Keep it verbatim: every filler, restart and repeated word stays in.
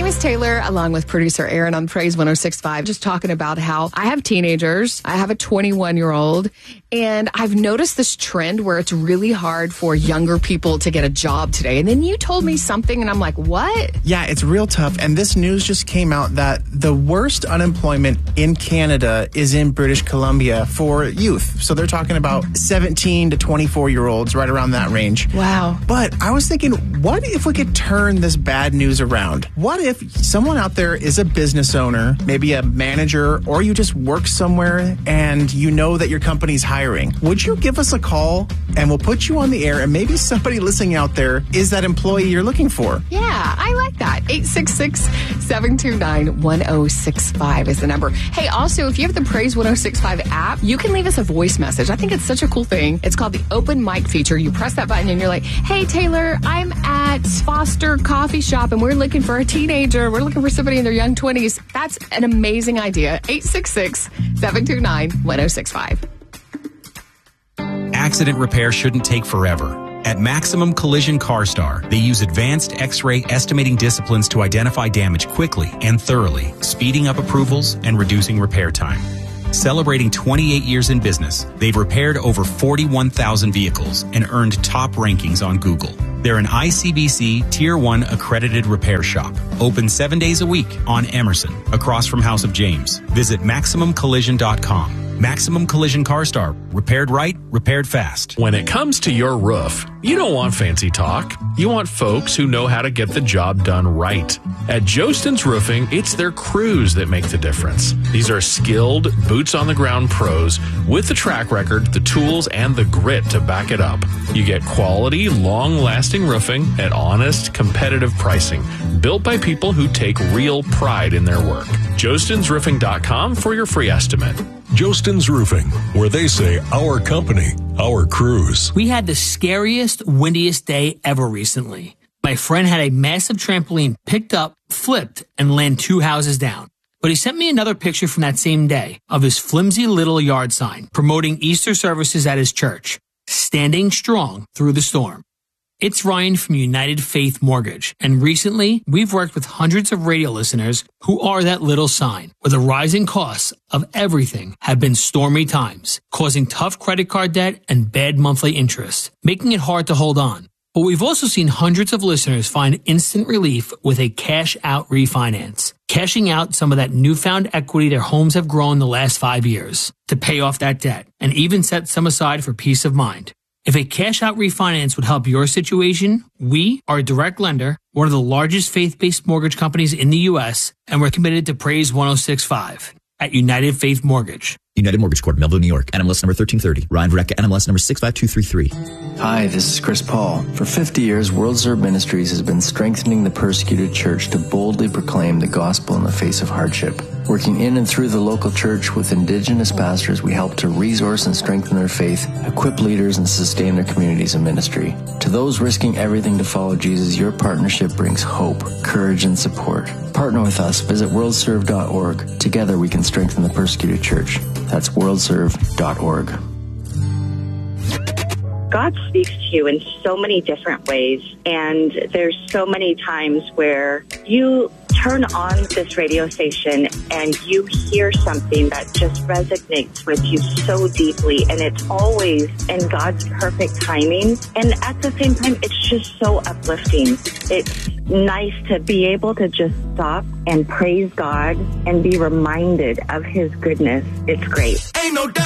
name is Taylor, along with producer Aaron on Praise one oh six point five, just talking about how I have teenagers. I have a twenty-one-year-old, and I've noticed this trend where it's really hard for younger people to get a job today. And then you told me something, and I'm like, what? Yeah, it's real tough. And this news just came out that the worst unemployment in Canada is in British Columbia for youth. So they're talking about seventeen to twenty-four-year-olds, right around that range. Wow. But I was thinking, what if we could turn this bad news around? What if someone out there is a business owner, maybe a manager, or you just work somewhere and you know that your company's hiring? Would you give us a call and we'll put you on the air, and maybe somebody listening out there is that employee you're looking for? Yeah, I like that. eight six six, seven two nine, one oh six five is the number. Hey, also, if you have the Praise one oh six point five app, you can leave us a voice message. I think it's such a cool thing. It's called the open mic feature. You press that button and you're like, hey, Taylor, I'm at Foster Coffee Shop and we're looking for a teenager. We're looking for somebody in their young twenties. That's an amazing idea. eight six six, seven two nine, one oh six five. Accident repair shouldn't take forever. At Maximum Collision CarStar, they use advanced X-ray estimating disciplines to identify damage quickly and thoroughly, speeding up approvals and reducing repair time. Celebrating twenty-eight years in business, they've repaired over forty-one thousand vehicles and earned top rankings on Google. They're an I C B C Tier one accredited repair shop, open seven days a week on Emerson, across from House of James. Visit Maximum Collision dot com. Maximum Collision CarStar. Repaired right, repaired fast. When it comes to your roof, you don't want fancy talk. You want folks who know how to get the job done right. At Jostin's Roofing, it's their crews that make the difference. These are skilled, boots-on-the-ground pros with the track record, the tools, and the grit to back it up. You get quality, long-lasting roofing at honest, competitive pricing, built by people who take real pride in their work. Jostins Roofing dot com for your free estimate. Jostin's Roofing, where they say our company, our crews. We had the scariest, windiest day ever recently. My friend had a massive trampoline picked up, flipped, and land two houses down. But he sent me another picture from that same day of his flimsy little yard sign promoting Easter services at his church, standing strong through the storm. It's Ryan from United Faith Mortgage, and recently we've worked with hundreds of radio listeners who are that little sign, where the rising costs of everything have been stormy times, causing tough credit card debt and bad monthly interest, making it hard to hold on. But we've also seen hundreds of listeners find instant relief with a cash-out refinance, cashing out some of that newfound equity their homes have grown the last five years to pay off that debt, and even set some aside for peace of mind. If a cash-out refinance would help your situation, we are a direct lender, one of the largest faith-based mortgage companies in the U S, and we're committed to Praise one oh six point five at United Faith Mortgage. United Mortgage Corp, Melville, New York. N M L S number thirteen thirty. Ryan Verrecka, N M L S number six five two three three. Hi, this is Chris Paul. For fifty years, World Serve Ministries has been strengthening the persecuted church to boldly proclaim the gospel in the face of hardship. Working in and through the local church with Indigenous pastors, we help to resource and strengthen their faith, equip leaders, and sustain their communities and ministry. To those risking everything to follow Jesus, your partnership brings hope, courage, and support. Partner with us. Visit world serve dot org. Together, we can strengthen the persecuted church. That's world serve dot org. God speaks to you in so many different ways, and there's so many times where you turn on this radio station and you hear something that just resonates with you so deeply, and it's always in God's perfect timing. And at the same time, it's just so uplifting. It's nice to be able to just stop and praise God and be reminded of His goodness. It's great. Ain't no doubt.